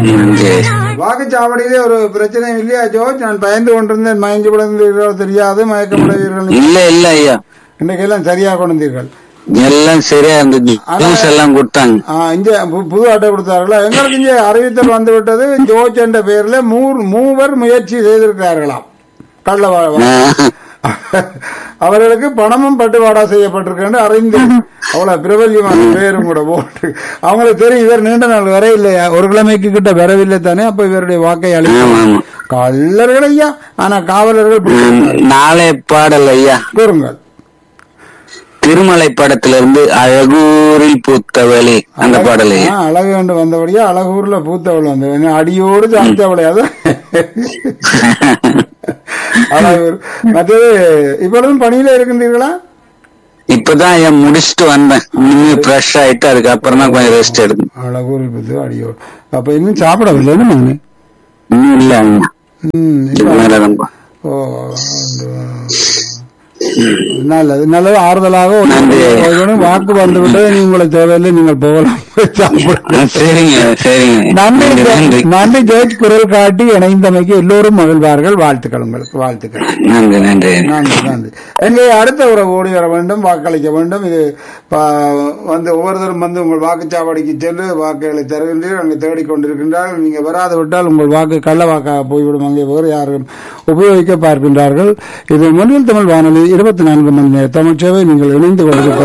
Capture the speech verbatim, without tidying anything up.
நன்றி. வாக்குச்சாவடியிலே ஒரு பிரச்சனை இல்லையா ஜோர்ஜ்? நான் பயந்து கொண்டிருந்தேன், மயங்கி விழுந்தீர்களோ தெரியாது, மயக்கமுடைவீர்கள். இல்ல இல்ல ஐயா, இன்னைக்கு எல்லாம் சரியா கொண்டீர்கள். எல்லாம் சரியா இருந்துச்சு. ஜூஸ் எல்லாம் கொடுத்தாங்க. இங்க பு- புது அட்டை கொடுத்தார்களா? எங்களுக்கு இங்கே அறிவித்தல் வந்து விட்டது. ஜோர்ஜ் என்ற பெயர்ல மூ- மூவர் முயற்சி செய்திருக்கிறார்களாம் கள்ள வா- வா- அவர்களுக்கு பணமும் பட்டுவாடா செய்யப்பட்டிருக்கு அறிந்து அவ்வளவு பிரபல்யமான பேரும் கூட போட்டு அவங்களுக்கு தெரியும் இவர் நீண்ட நாள் வர இல்லையா, ஒரு கிழமைக்கு கிட்ட வரவில்லை தானே, அப்ப இவருடைய வாக்கை அளிக்க கல்லர்கள் ஐயா. ஆனா காவலர்கள் பிடிச்சிருந்தார்கள். நாளை பாடல் ஐயா, கூறுங்கள். திருமலை படத்துல இருந்து அழகூரில் பூத்தவளே அந்த பாடல் ஐயா. ஆ, அழகு கண்டு வந்தபடியா அழகூர்ல பூத்தவள் வந்து அடியோடு சாய்த்தவளே அது அழகூர். மற்றது இப்பொழுதும் பணியில இருக்கின்றீர்களா? இப்பதான் ஐயா முடிச்சுட்டு வந்தேன். இன்னும் ஃப்ரெஷ் ஆயிட்டு அதுக்கப்புறம் தான் கொஞ்சம் ரெஸ்ட் எடுக்கணும். அழகூரில் பூத்து அடியோடு. அப்ப இன்னும் சாப்பிடவில்லை நானு. இன்னும் இல்ல ஐயா, ம், இதுக்கு மேலதான் பா. ஓ, நல்லது நல்லது. ஆறுதலாக ஒரு நன்றி. வாக்கு வந்து விட்டது. நீ உங்களை தேவையில்லை, நீங்கள் போகலாம், சாப்பிடுங்க. சரிங்க சரிங்க. நன்றி நன்றி நன்றி ஜோர்ஜ். குரல் காட்டி இணைந்தமைக்கு எல்லோரும் மகிழ்வார்கள். வாழ்த்துக்கள், உங்களுக்கு வாழ்த்துக்கள். நன்றி நன்றி. நன்றி நன்றி. எங்கே அடுத்த உறவு ஓடி வர வேண்டும், வாக்களிக்க வேண்டும். இது ப- வந்து ஒவ்வொருத்தரும் வந்து உங்கள் வாக்குச்சாவடிக்கு சென்று வாக்குகளை தருகின்றீர்கள், அங்கே தேடிக்கொண்டிருக்கின்றார்கள். நீங்க வராது விட்டால் உங்கள் வாக்கு கள்ள வாக்காக போய்விடும். அங்கே வேறு யாரும் உபயோகிக்க பார்க்கின்றார்கள். இது மொழியில் தமிழ் வானொலி இருபத்தி நான்கு மணி நேர தமிழ் சேவை. நீங்கள் இணைந்து கொள்வது